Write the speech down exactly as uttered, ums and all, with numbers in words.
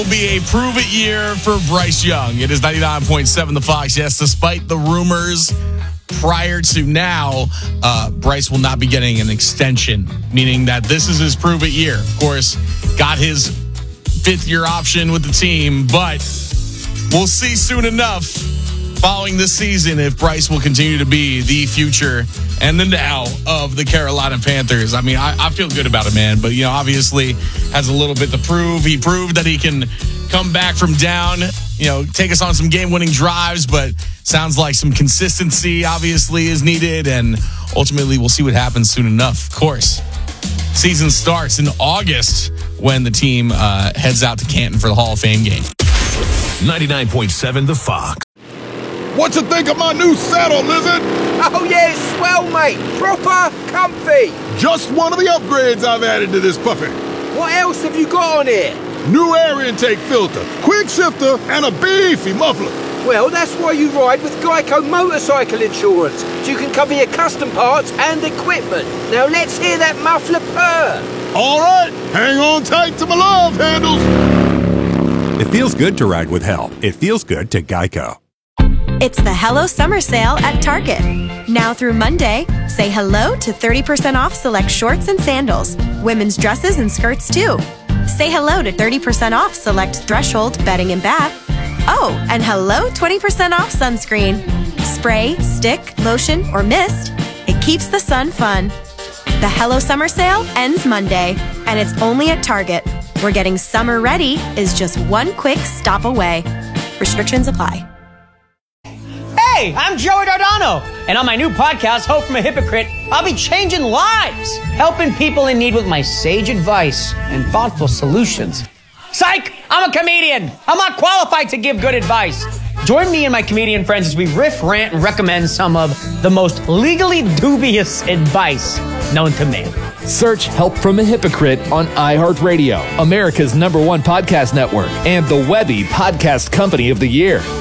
Will be a prove-it year for Bryce Young. It is ninety-nine point seven The Fox. Yes, despite the rumors prior to now, uh, Bryce will not be getting an extension, meaning that this is his prove-it year. Of course, got his fifth-year option with the team, but we'll see soon enough following this season if Bryce will continue to be the future and the now of the Carolina Panthers. I mean, I, I feel good about it, man. But, you know, obviously has a little bit to prove. He proved that he can come back from down, you know, take us on some game-winning drives. But sounds like some consistency, obviously, is needed. And ultimately, we'll see what happens soon enough. Of course, season starts in August when the team uh, heads out to Canton for the Hall of Fame game. ninety-nine point seven The Fox. What you think of my new saddle, Lizard? Oh, yeah, it's swell, mate. Proper comfy. Just one of the upgrades I've added to this puppy. What else have you got on here? New air intake filter, quick shifter, and a beefy muffler. Well, that's why you ride with Geico Motorcycle Insurance, so you can cover your custom parts and equipment. Now let's hear that muffler purr. All right, hang on tight to my love handles. It feels good to ride with help. It feels good to Geico. It's the Hello Summer Sale at Target. Now through Monday, say hello to thirty percent off select shorts and sandals, women's dresses and skirts too. Say hello to thirty percent off select Threshold bedding and bath. Oh, and hello twenty percent off sunscreen. Spray, stick, lotion, or mist, it keeps the sun fun. The Hello Summer Sale ends Monday, and it's only at Target, where getting summer ready is just one quick stop away. Restrictions apply. Hey, I'm Joey Dardano, and on my new podcast, Hope from a Hypocrite, I'll be changing lives, helping people in need with my sage advice and thoughtful solutions. Psych! I'm a comedian. I'm not qualified to give good advice. Join me and my comedian friends as we riff, rant, and recommend some of the most legally dubious advice known to man. Search Help from a Hypocrite on iHeartRadio, America's number one podcast network, and the Webby Podcast Company of the Year.